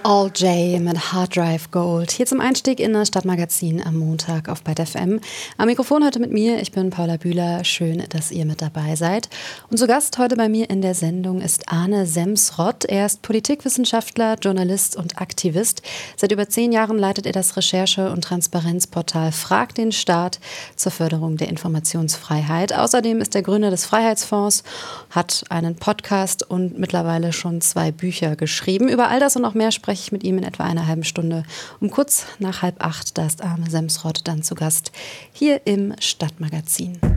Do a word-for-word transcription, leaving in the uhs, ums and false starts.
All J mit Hard Drive Gold. Hier zum Einstieg in das Stadtmagazin am Montag auf Byte F M. Am Mikrofon heute mit mir, ich bin Paula Bühler. Schön, dass ihr mit dabei seid. Und zu Gast heute bei mir in der Sendung ist Arne Semsrott. Er ist Politikwissenschaftler, Journalist und Aktivist. Seit über zehn Jahren leitet er das Recherche- und Transparenzportal Frag den Staat zur Förderung der Informationsfreiheit. Außerdem ist er Gründer des Freiheitsfonds, hat einen Podcast und mittlerweile schon zwei Bücher geschrieben. Über all das und noch mehr spreche ich mit ihm in etwa einer halben Stunde. Um kurz nach halb acht, da ist Arne Semsrott dann zu Gast hier im Stadtmagazin.